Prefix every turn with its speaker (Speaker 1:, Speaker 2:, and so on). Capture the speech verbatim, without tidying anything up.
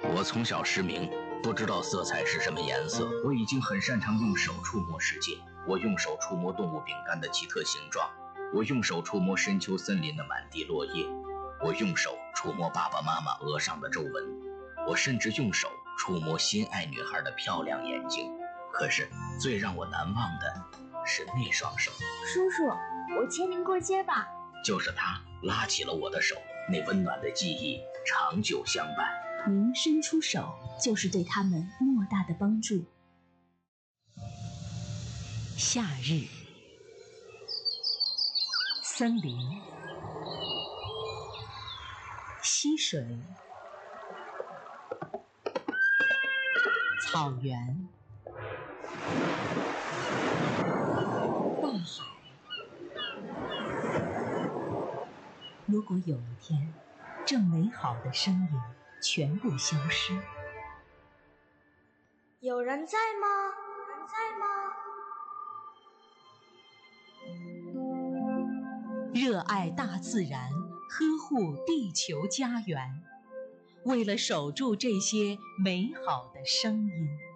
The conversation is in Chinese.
Speaker 1: 我从小失明，不知道色彩是什么颜色。我已经很擅长用手触摸世界。我用手触摸动物饼干的奇特形状，我用手触摸深秋森林的满地落叶，我用手触摸爸爸妈妈额上的皱纹，我甚至用手触摸心爱女孩的漂亮眼睛。可是最让我难忘的是那双手。
Speaker 2: 叔叔，我牵您过街吧。
Speaker 1: 就是他拉起了我的手，那温暖的记忆长久相伴。
Speaker 2: 您伸出手，就是对他们莫大的帮助。
Speaker 3: 夏日，森林，溪水，草原，大海。如果有一天，这美好的声音全部消失，
Speaker 2: 有人在吗？有人在吗？
Speaker 3: 热爱大自然，呵护地球家园，为了守住这些美好的声音。